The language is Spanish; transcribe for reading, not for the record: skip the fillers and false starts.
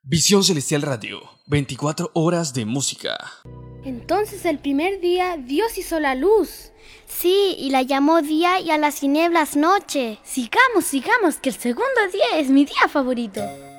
Visión Celestial Radio, 24 horas de música. Entonces el primer día Dios hizo la luz. Sí, y la llamó día y a las tinieblas noche. Sigamos, que el segundo día es mi día favorito.